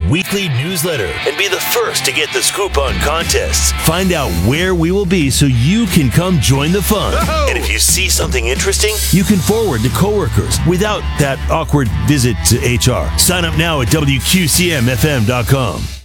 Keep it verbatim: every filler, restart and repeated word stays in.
weekly newsletter and be the first to get the scoop on contests. Find out where we will be so you can come join the fun. Oh. And if you see something interesting, you can forward to coworkers without that awkward visit to H R. Sign up now at W Q C M F M dot com.